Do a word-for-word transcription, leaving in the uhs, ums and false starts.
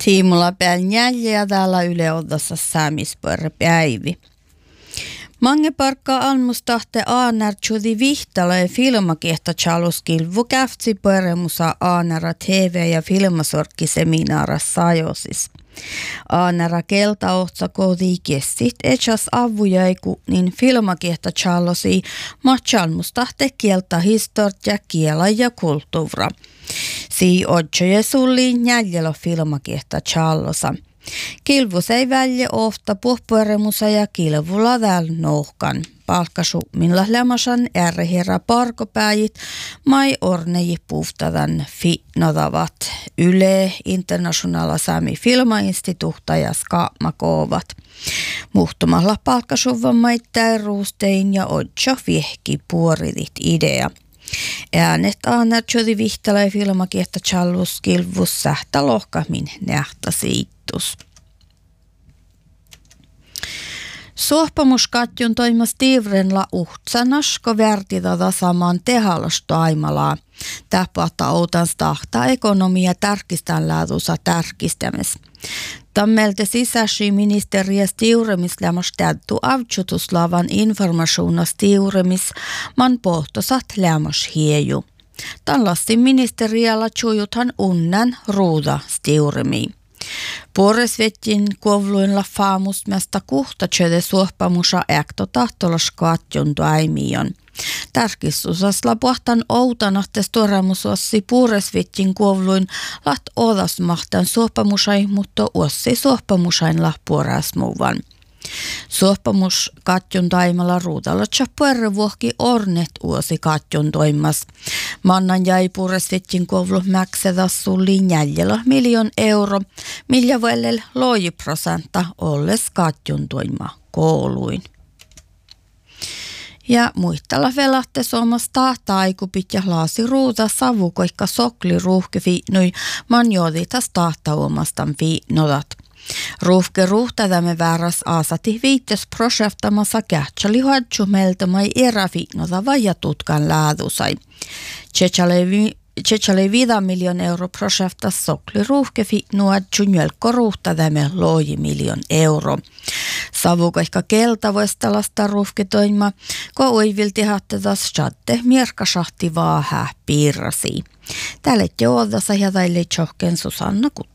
Tiimulla päin jäljeä täällä Yle Oddassa säämispörre päivi. Mange parkka almustahte aanar tjudi vihtala ja filmakiehta chaluskilvu käftsi pöremusa aanara T V- ja filmasorkkiseminaara sajosis. Aanara kelta ohtsa kodi kessit etsas avujaiku niin filmakiehta chalosi machalmustahte kieltä historia kiela ja kulttuura. Sii odjoje sulli jäljellä filmakiehta chalosa. Kilvus ei välje ofta puhpueremusa ja kilvulla tääl nohkan. Palkkasu millä lämasan ärherra parkopäijit mai orneji puhtadan fitnodavat. Yle Internationala Sami Filmainstituutta ja Skamakovat. Muhtumalla palkkasuvan maittain ruustein ja odjo viehki puoridit idea. Äänet aanar tjodi vihtala ja filmakiehtä challus kilvus sähtä lohkamin nähtä siittus. Suohpamuskatjun toimas tiivrenla uhtsanasko värtidada saman tehalosto aimalaa. Täpahta outans tahta ekonomia tärkistän laadusa tärkistämis. Tammelte sisäsi ministeriäs tiuremis lämmas täyttu avtsutuslavan informationas tiuremis man pohtosat lämmas hieju. Tallastin ministerialla tjujuthan unnen ruuda stiuremiin. Puoresvetjin kuovluinla faamusmästä kuhta tjöde suohpamusa äkto tahtolaskatjun tuaimion. Tärkistusasla puhtan outanahtes toramusossi puoresvetjin kuovluin laht odasmahtan suohpamusai, mutta ossi suohpamusain lahpuorasmuvan. Suohpamus katjon taimalla ruudalla tjappuerre vuohki ornet uosi katjon toimas. Mannan jäi puresvetjin kovlu mäksedas sulliin jäljellä miljoon euro, millä vuellel loji prosenta olles katjon toima kouluin. Ja muistella velahte suomas tahta aikupit ja laasi ruuta savukoikka sokli ruuhke fiinui man joditas tahta uomastan fiinodat. Ruuhke ruuhtadamme vääräs aasati viittes prosjeftamassa kähtsali huadjumeltamai eräfiinoda vaja tutkan laadusai. Tsetsale viida miljoon euro prosjeftas sokli ruuhke fiinuadju njölkko ruuhtadamme loji miljoon euro. Savukoikka kelta voistalasta ruuhke toima, ko uivilti hattetas chatte mierkasahti vaaha piirrasi. Tälle joodassa ja tälle tjohken Susanna Kut.